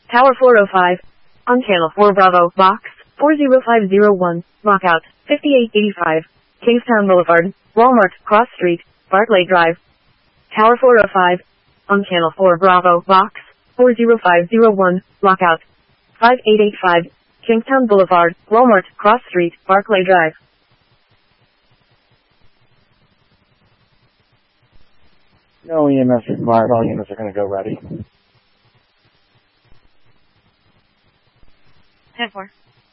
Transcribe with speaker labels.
Speaker 1: Tower 405. On channel 4 Bravo, box 40501, lockout 5885. Kingstown Boulevard, Walmart, Cross Street, Barclay Drive. Tower 405. On channel 4 Bravo, box 40501, lockout 5885. Kingstown Boulevard, Walmart, Cross Street, Barclay Drive.
Speaker 2: No EMS required. All units are going to go ready.
Speaker 1: 10-4.